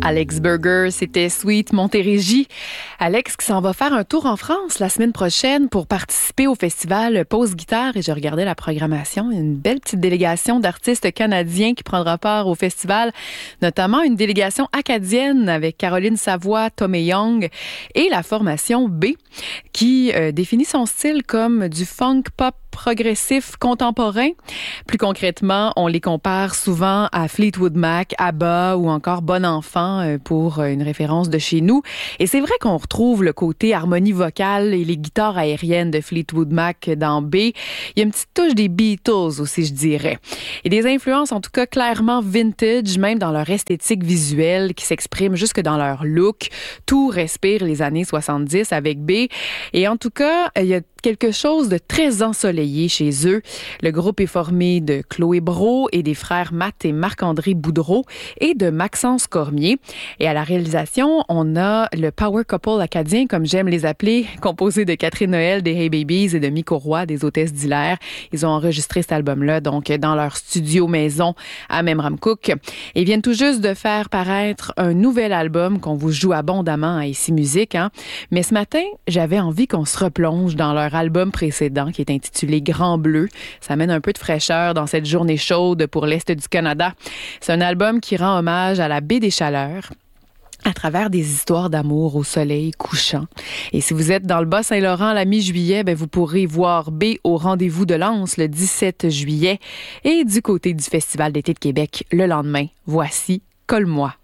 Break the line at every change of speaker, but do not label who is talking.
Alex Burger, c'était Sweet Montérégie. Alex qui s'en va faire un tour en France la semaine prochaine pour participer au festival Pause Guitare. Et je regardais la programmation. Il y a une belle petite délégation d'artistes canadiens qui prendra part au festival, notamment une délégation acadienne avec Caroline Savoie, Tommy Young et la formation B qui définit son style comme du funk pop progressif contemporain. Plus concrètement, on les compare souvent à Fleetwood Mac, ABBA ou encore Bon Enfant pour une référence de chez nous. Et c'est vrai qu'on retrouve le côté harmonie vocale et les guitares aériennes de Fleetwood Mac dans B. Il y a une petite touche des Beatles aussi, je dirais. Et des influences en tout cas clairement vintage, même dans leur esthétique visuelle qui s'exprime jusque dans leur look. Tout respire les années 70 avec B. Et en tout cas, il y a quelque chose de très ensoleillé chez eux. Le groupe est formé de Chloé Brault et des frères Matt et Marc-André Boudreau et de Maxence Cormier. Et à la réalisation, on a le Power Couple acadien, comme j'aime les appeler, composé de Catherine Noël des Hey Babies et de Miko Roy des Hôtesses d'Hilaire. Ils ont enregistré cet album-là donc dans leur studio maison à Memramcook. Ils viennent tout juste de faire paraître un nouvel album qu'on vous joue abondamment à Ici Musique. Mais ce matin, j'avais envie qu'on se replonge dans leur album précédent qui est intitulé Grand Bleu. Ça amène un peu de fraîcheur dans cette journée chaude pour l'Est du Canada. C'est un album qui rend hommage à la baie des Chaleurs à travers des histoires d'amour au soleil couchant. Et si vous êtes dans le Bas-Saint-Laurent à la mi-juillet, vous pourrez voir B au Rendez-vous de Lens le 17 juillet et du côté du Festival d'été de Québec le lendemain. Voici Colle-moi.